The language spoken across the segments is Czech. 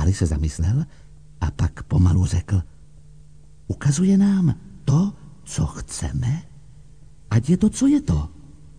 Harry se zamyslel a pak pomalu řekl: ukazuje nám to, co chceme? Ať je to, co je to.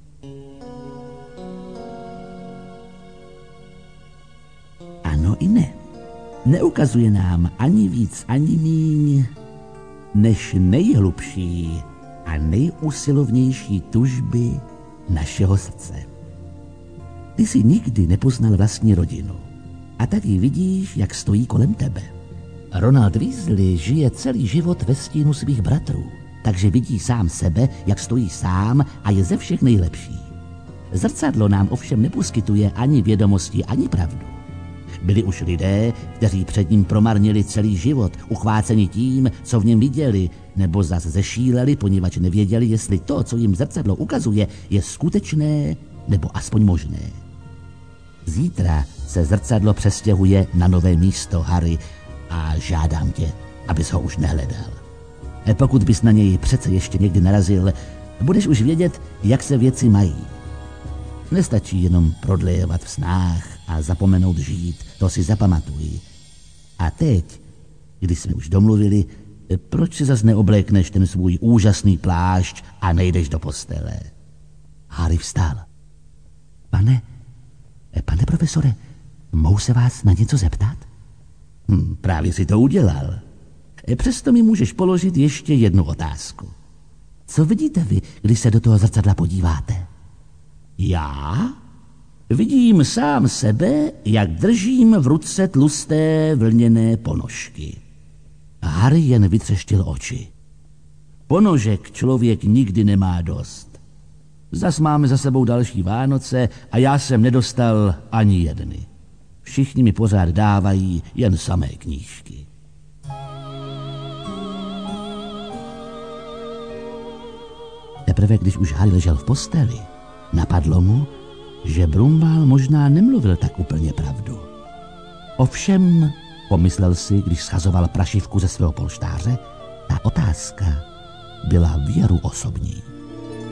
Ano i ne. Neukazuje nám ani víc, ani míň, než nejhlubší a nejusilovnější tužby našeho srdce. Ty jsi nikdy nepoznal vlastní rodinu a tak ji vidíš, jak stojí kolem tebe. Ronald Weasley žije celý život ve stínu svých bratrů, takže vidí sám sebe, jak stojí sám a je ze všech nejlepší. Zrcadlo nám ovšem neposkytuje ani vědomosti, ani pravdu. Byli už lidé, kteří před ním promarnili celý život, uchváceni tím, co v něm viděli, nebo zas zešíleli, poněvadž nevěděli, jestli to, co jim zrcadlo ukazuje, je skutečné nebo aspoň možné. Zítra se zrcadlo přestěhuje na nové místo, Harry, a žádám tě, abys ho už nehledal. Pokud bys na něj přece ještě někdy narazil, budeš už vědět, jak se věci mají. Nestačí jenom prodlévat v snách a zapomenout žít, to si zapamatuj. A teď, když jsme už domluvili, proč si zas neoblékneš ten svůj úžasný plášť a nejdeš do postele? Harry vstal. Pane profesore, mohu se vás na něco zeptat? Právě si to udělal. Přesto mi můžeš položit ještě jednu otázku. Co vidíte vy, když se do toho zrcadla podíváte? Já? Vidím sám sebe, jak držím v ruce tlusté vlněné ponožky. Harry jen vytřeštil oči. Ponožek člověk nikdy nemá dost. Zas máme za sebou další Vánoce a já jsem nedostal ani jedny. Všichni mi pořád dávají jen samé knížky. Teprve když už Harry ležel v posteli, napadlo mu, že Brumbál možná nemluvil tak úplně pravdu. Ovšem, pomyslel si, když schazoval prašivku ze svého polštáře, ta otázka byla věru osobní.